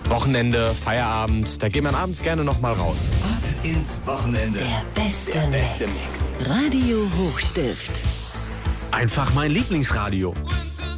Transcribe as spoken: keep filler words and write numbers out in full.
Wochenende, Feierabend, da geht man abends gerne noch mal raus. Ab ins Wochenende. Der beste, Der beste Mix. Mix. Radio Hochstift. Einfach mein Lieblingsradio.